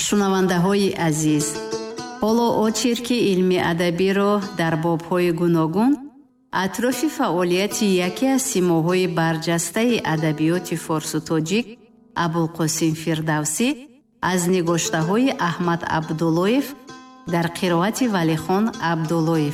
шунавандаҳои азиз, ҳоло очерки илми адабиро дар бобҳои гуногун атрофи фаъолияти яке аз симоҳои барҷастаи адабиёти форсу тоҷик Абулқосим Фирдавсӣ аз нигоштаҳои Аҳмад Абдуллоев дар қироати Валихон Абдуллоев